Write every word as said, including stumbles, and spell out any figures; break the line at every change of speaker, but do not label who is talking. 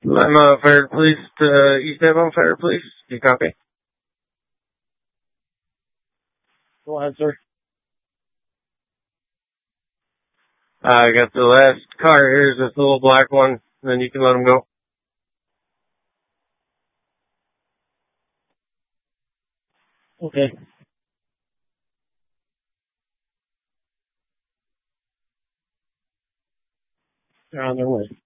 Lima Fire Police to East Avon Fire Police. Do you copy? Go ahead, sir. I got the last car here is this little black one. Then you can let them go. Okay. They're on their way.